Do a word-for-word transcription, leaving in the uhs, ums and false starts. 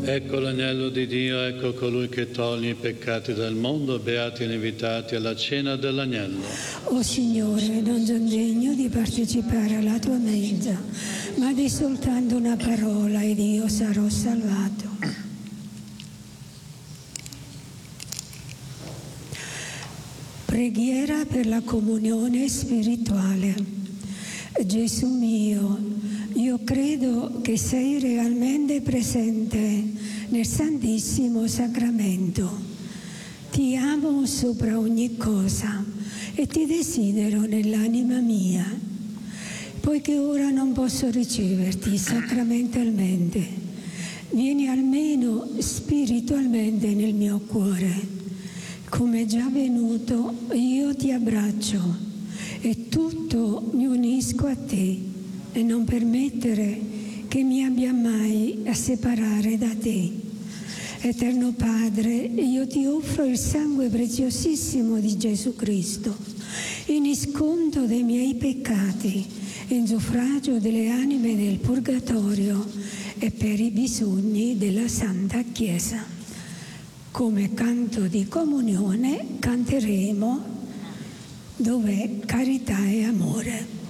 Ecco l'agnello di Dio, ecco colui che toglie i peccati del mondo, beati e invitati alla cena dell'agnello. O Signore, non sono degno di partecipare alla tua mensa, ma di soltanto una parola ed io sarò salvato. Preghiera per la comunione spirituale. Gesù mio, io credo che sei realmente presente nel Santissimo Sacramento. Ti amo sopra ogni cosa e ti desidero nell'anima mia. Poiché ora non posso riceverti sacramentalmente, vieni almeno spiritualmente nel mio cuore. Come è già venuto, io ti abbraccio e tutto mi unisco a te e non permettere che mi abbia mai a separare da te. Eterno Padre, io ti offro il sangue preziosissimo di Gesù Cristo, in isconto dei miei peccati, in suffragio delle anime del purgatorio e per i bisogni della Santa Chiesa. Come canto di comunione canteremo Dov'è carità e amore.